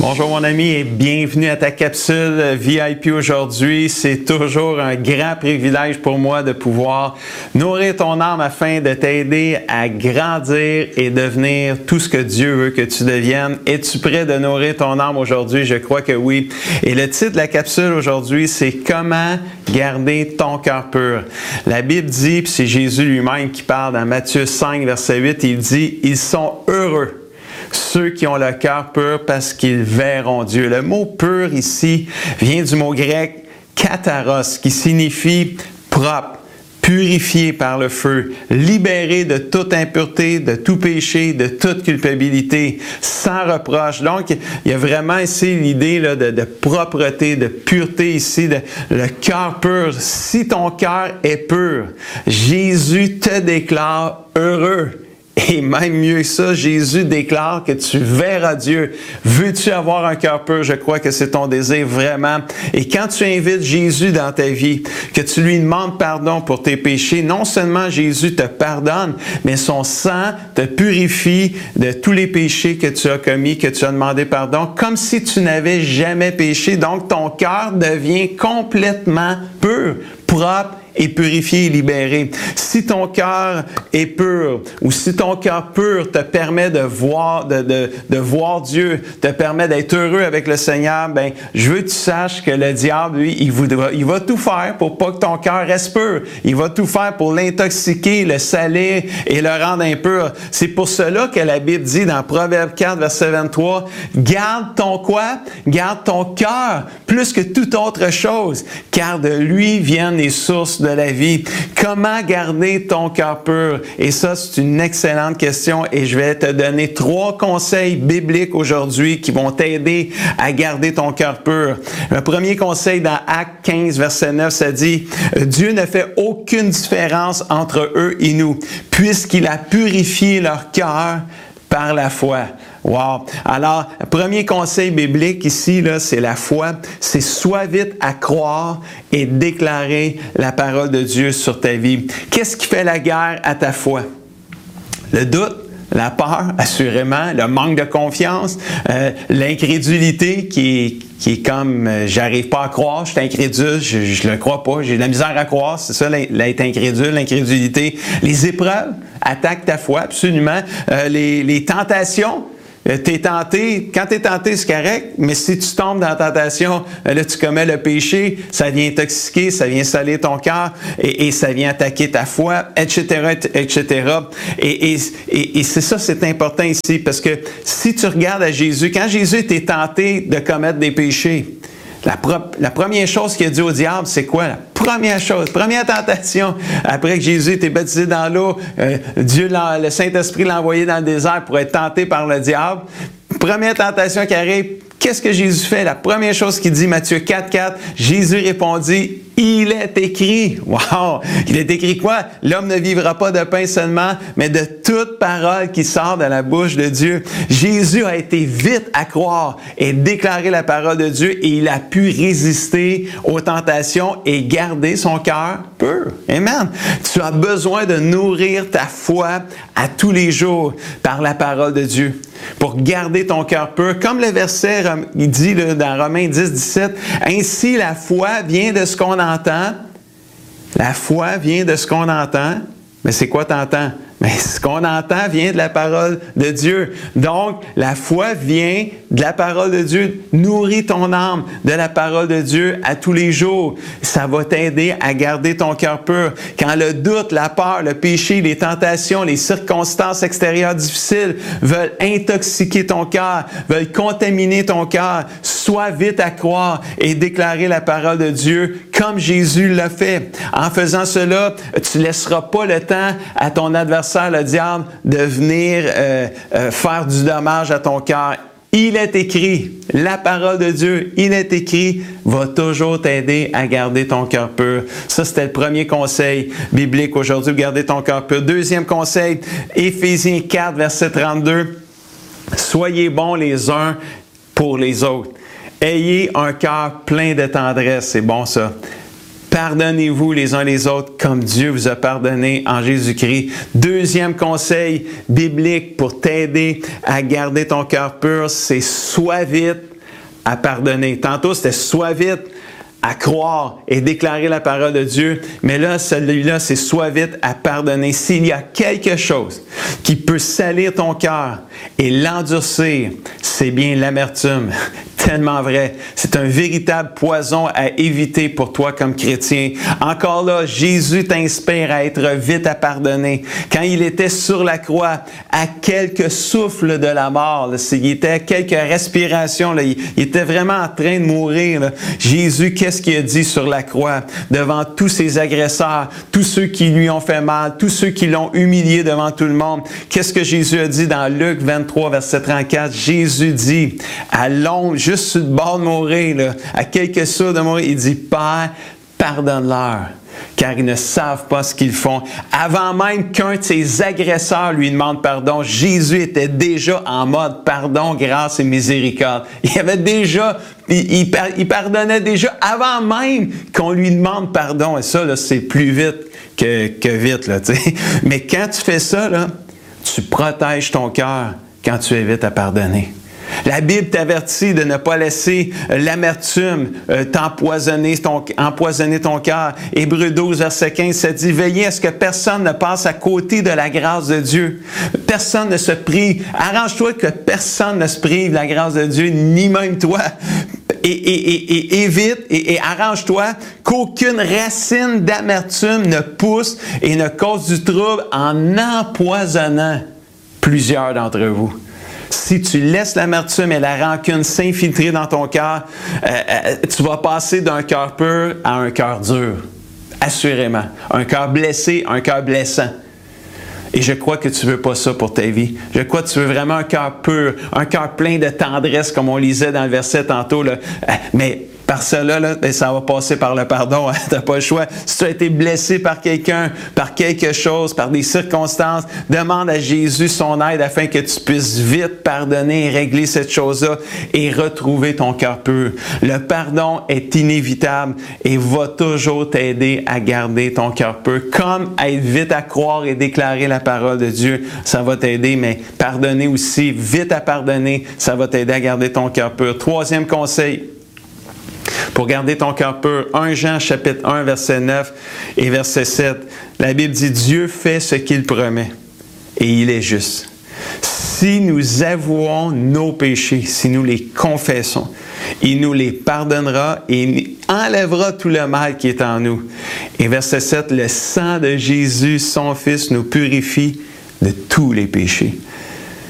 Bonjour mon ami et bienvenue à ta capsule VIP aujourd'hui. C'est toujours un grand privilège pour moi de pouvoir nourrir ton âme afin de t'aider à grandir et devenir tout ce que Dieu veut que tu deviennes. Es-tu prêt de nourrir ton âme aujourd'hui? Je crois que oui. Et le titre de la capsule aujourd'hui, c'est « Comment garder ton cœur pur ». La Bible dit, puis c'est Jésus lui-même qui parle dans Matthieu 5, verset 8, il dit « Ils sont heureux ». Ceux qui ont le cœur pur parce qu'ils verront Dieu. Le mot pur ici vient du mot grec katharos qui signifie propre, purifié par le feu, libéré de toute impureté, de tout péché, de toute culpabilité, sans reproche. Donc, il y a vraiment ici l'idée là, de propreté, de pureté ici, le cœur pur. Si ton cœur est pur, Jésus te déclare heureux. Et même mieux que ça, Jésus déclare que tu verras Dieu. Veux-tu avoir un cœur pur? Je crois que c'est ton désir vraiment. Et quand tu invites Jésus dans ta vie, que tu lui demandes pardon pour tes péchés, non seulement Jésus te pardonne, mais son sang te purifie de tous les péchés que tu as commis, que tu as demandé pardon, comme si tu n'avais jamais péché. Donc, ton cœur devient complètement pur, propre, et purifié et libéré. Si ton cœur est pur, ou si ton cœur pur te permet de voir voir Dieu, te permet d'être heureux avec le Seigneur, ben, je veux que tu saches que le diable, lui, il va tout faire pour pas que ton cœur reste pur. Il va tout faire pour l'intoxiquer, le salir et le rendre impur. C'est pour cela que la Bible dit dans Proverbe 4, verset 23, « Garde ton quoi? Garde ton cœur plus que toute autre chose, car de lui viennent les sources de la vie. » Comment garder ton cœur pur? Et ça, c'est une excellente question et je vais te donner 3 conseils bibliques aujourd'hui qui vont t'aider à garder ton cœur pur. Le premier conseil dans Actes 15, verset 9, ça dit « Dieu ne fait aucune différence entre eux et nous, puisqu'il a purifié leur cœur par la foi. » Wow! Alors, premier conseil biblique ici, là, c'est la foi. C'est sois vite à croire et déclarer la parole de Dieu sur ta vie. Qu'est-ce qui fait la guerre à ta foi? Le doute, la peur, assurément, le manque de confiance, l'incrédulité qui est comme j'arrive pas à croire, je suis incrédule, je le crois pas, j'ai de la misère à croire, c'est ça l'être incrédule, l'incrédulité. Les épreuves attaquent ta foi, absolument. Les tentations. T'es tenté, quand tu es tenté, c'est correct, mais si tu tombes dans la tentation, là, tu commets le péché, ça vient intoxiquer, ça vient salir ton cœur et ça vient attaquer ta foi, etc., etc. Et c'est ça, c'est important ici, parce que si tu regardes à Jésus, quand Jésus était tenté de commettre des péchés, la première chose qu'il a dit au diable, c'est quoi? La première chose, première tentation, après que Jésus était baptisé dans l'eau, Dieu, le Saint-Esprit l'a envoyé dans le désert pour être tenté par le diable. Première tentation qui arrive, qu'est-ce que Jésus fait? La première chose qu'il dit, Matthieu 4, 4, Jésus répondit, « Il est écrit. » Wow! Il est écrit quoi? L'homme ne vivra pas de pain seulement, mais de toute parole qui sort de la bouche de Dieu. Jésus a été vite à croire et déclarer la parole de Dieu et il a pu résister aux tentations et garder son cœur pur. Amen! Tu as besoin de nourrir ta foi à tous les jours par la parole de Dieu pour garder ton cœur pur. Comme le verset il dit là, dans Romains 10, 17, « Ainsi la foi vient de ce qu'on entend. » La foi vient de ce qu'on entend. Mais c'est quoi t'entends? Mais ce qu'on entend vient de la parole de Dieu. Donc, la foi vient de la parole de Dieu. Nourris ton âme de la parole de Dieu à tous les jours. Ça va t'aider à garder ton cœur pur. Quand le doute, la peur, le péché, les tentations, les circonstances extérieures difficiles veulent intoxiquer ton cœur, veulent contaminer ton cœur, sois vite à croire et déclarer la parole de Dieu comme Jésus l'a fait. En faisant cela, tu ne laisseras pas le temps à ton adversaire, le diable, de venir faire du dommage à ton cœur. Il est écrit, la parole de Dieu, il est écrit, va toujours t'aider à garder ton cœur pur. Ça, c'était le premier conseil biblique aujourd'hui, garder ton cœur pur. Deuxième conseil, Éphésiens 4, verset 32, « Soyez bons les uns pour les autres. Ayez un cœur plein de tendresse. » C'est bon ça. Pardonnez-vous les uns les autres comme Dieu vous a pardonné en Jésus-Christ. Deuxième conseil biblique pour t'aider à garder ton cœur pur, c'est sois vite à pardonner. Tantôt, c'était sois vite à croire et déclarer la parole de Dieu. Mais là, celui-là, c'est sois vite à pardonner. S'il y a quelque chose qui peut salir ton cœur et l'endurcir, c'est bien l'amertume. Tellement vrai. C'est un véritable poison à éviter pour toi comme chrétien. Encore là, Jésus t'inspire à être vite à pardonner. Quand il était sur la croix, à quelques souffles de la mort, là, il était à quelques respirations, là, il était vraiment en train de mourir. Là. Jésus, qu'est-ce qu'il a dit sur la croix? Devant tous ses agresseurs, tous ceux qui lui ont fait mal, tous ceux qui l'ont humilié devant tout le monde. Qu'est-ce que Jésus a dit dans Luc 23, verset 34? Jésus dit, à l'ombre, juste sur le bord de mourir, là, à quelques souffles de mourir, il dit, Père, pardonne-leur, car ils ne savent pas ce qu'ils font. Avant même qu'un de ses agresseurs lui demande pardon, Jésus était déjà en mode pardon, grâce et miséricorde. Il avait déjà, il pardonnait déjà avant même qu'on lui demande pardon. Et ça, là, c'est plus vite que vite, là, tu sais. Mais quand tu fais ça, là, tu protèges ton cœur quand tu es vite à pardonner. La Bible t'avertit de ne pas laisser l'amertume empoisonner ton cœur. Hébreux 12, verset 15, ça dit « Veillez à ce que personne ne passe à côté de la grâce de Dieu. Personne ne se prive. Arrange-toi que personne ne se prive de la grâce de Dieu, ni même toi. Et évite et arrange-toi qu'aucune racine d'amertume ne pousse et ne cause du trouble en empoisonnant plusieurs d'entre vous. » Si tu laisses l'amertume et la rancune s'infiltrer dans ton cœur, tu vas passer d'un cœur pur à un cœur dur. Assurément. Un cœur blessé, un cœur blessant. Et je crois que tu ne veux pas ça pour ta vie. Je crois que tu veux vraiment un cœur pur, un cœur plein de tendresse, comme on lisait dans le verset tantôt. Là. Mais par cela, là, ça va passer par le pardon. Tu n'as pas le choix. Si tu as été blessé par quelqu'un, par quelque chose, par des circonstances, demande à Jésus son aide afin que tu puisses vite pardonner et régler cette chose-là et retrouver ton cœur pur. Le pardon est inévitable et va toujours t'aider à garder ton cœur pur. Comme être vite à croire et déclarer la parole de Dieu, ça va t'aider, mais pardonner aussi, vite à pardonner, ça va t'aider à garder ton cœur pur. Troisième conseil. Pour garder ton cœur pur, 1 Jean chapitre 1, verset 9 et verset 7, la Bible dit « Dieu fait ce qu'il promet et il est juste. Si nous avouons nos péchés, si nous les confessons, il nous les pardonnera et il enlèvera tout le mal qui est en nous. » Et verset 7, « Le sang de Jésus, son Fils, nous purifie de tous les péchés. »